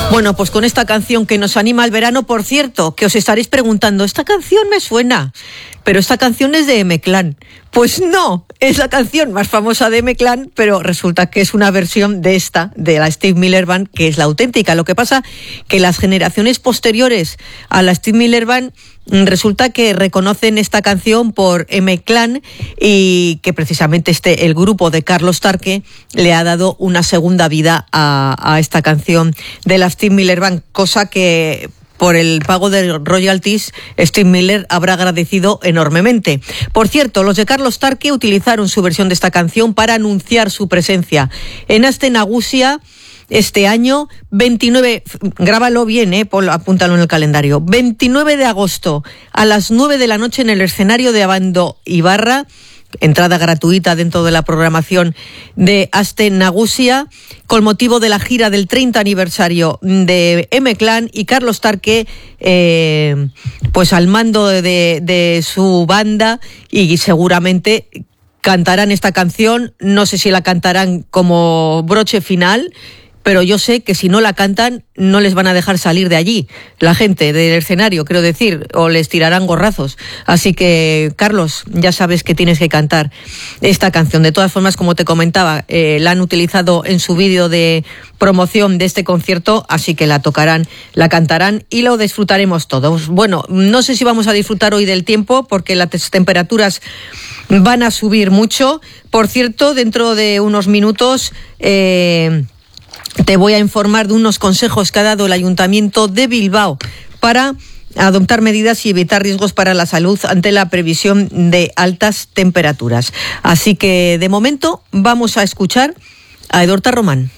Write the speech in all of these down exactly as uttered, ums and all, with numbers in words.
Bueno, pues con esta canción que nos anima al verano, por cierto, que os estaréis preguntando, esta canción me suena, pero esta canción es de M-Clan. Pues no, es la canción más famosa de M-Clan, pero resulta que es una versión de esta, de la Steve Miller Band, que es la auténtica. Lo que pasa que las generaciones posteriores a la Steve Miller Band resulta que reconocen esta canción por M-Clan y que precisamente este el grupo de Carlos Tarque le ha dado una segunda vida a, a esta canción de la Steve Miller Band, cosa que por el pago de royalties Steve Miller habrá agradecido enormemente. Por cierto, los de Carlos Tarque utilizaron su versión de esta canción para anunciar su presencia en Aste Nagusia este año, veintinueve, grábalo bien, eh, Paul, apúntalo en el calendario, veintinueve de agosto a las nueve de la noche en el escenario de Abando Ibarra, entrada gratuita dentro de la programación de Aste Nagusia, con motivo de la gira del treinta aniversario de M-Clan y Carlos Tarque, eh, pues al mando de, de su banda, y seguramente cantarán esta canción. No sé si la cantarán como broche final, pero yo sé que si no la cantan no les van a dejar salir de allí, la gente del escenario, quiero decir, o les tirarán gorrazos. Así que, Carlos, ya sabes que tienes que cantar esta canción. De todas formas, como te comentaba, eh, la han utilizado en su vídeo de promoción de este concierto, así que la tocarán, la cantarán y lo disfrutaremos todos. Bueno, no sé si vamos a disfrutar hoy del tiempo porque las temperaturas van a subir mucho. Por cierto, dentro de unos minutos eh, te voy a informar de unos consejos que ha dado el Ayuntamiento de Bilbao para adoptar medidas y evitar riesgos para la salud ante la previsión de altas temperaturas. Así que, de momento, vamos a escuchar a Edorta Román.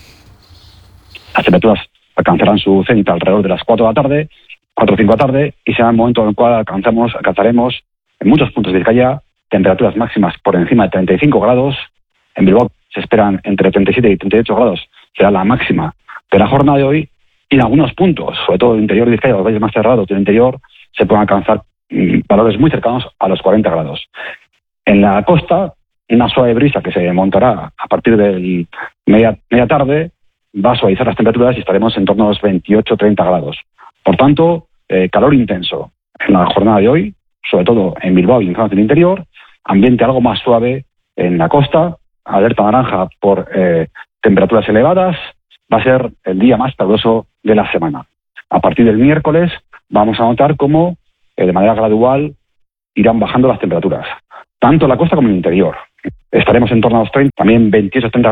Las temperaturas alcanzarán su cenit alrededor de las cuatro de la tarde, cuatro o cinco de la tarde, y será el momento en el cual alcanzamos, alcanzaremos en muchos puntos de Vizcaya temperaturas máximas por encima de treinta y cinco grados. En Bilbao se esperan entre treinta y siete y treinta y ocho grados, será la máxima de la jornada de hoy, y en algunos puntos, sobre todo el interior de Vizcaya, los valles más cerrados del interior, se pueden alcanzar mmm, valores muy cercanos a los cuarenta grados. En la costa, una suave brisa que se montará a partir de media, media tarde va a suavizar las temperaturas y estaremos en torno a los veintiocho a treinta grados. Por tanto, eh, calor intenso en la jornada de hoy, sobre todo en Bilbao y en zonas del interior, ambiente algo más suave en la costa, alerta naranja por eh, temperaturas elevadas. Va a ser el día más caluroso de la semana. A partir del miércoles vamos a notar cómo eh, de manera gradual irán bajando las temperaturas, tanto en la costa como en el interior. Estaremos en torno a los treinta, también veintiocho a treinta